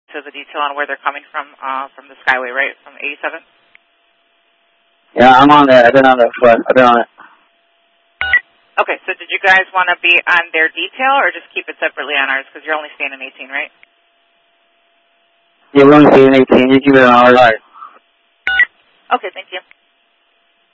to the detail on where they're coming from the Skyway, right? From 87? Yeah, I'm on there. I've been on the bus. I've been on it. Okay, so did you guys want to be on their detail or just keep it separately on ours because you're only staying in 18, right? Yeah, we're only staying in 18. You keep it on our line. Okay, thank you.